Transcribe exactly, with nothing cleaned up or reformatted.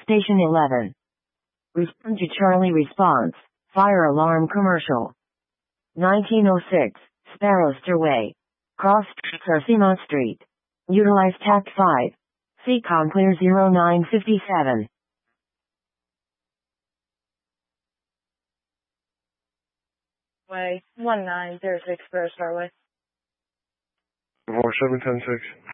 Station eleven. Respond to Charlie response. Fire alarm commercial. nineteen oh six, Sparrowster Way. Cross Sarcina Street. Utilize Tact five. C COM clear zero nine fifty-seven. Way, one nine zero six Sparrowster Way. four seven ten six.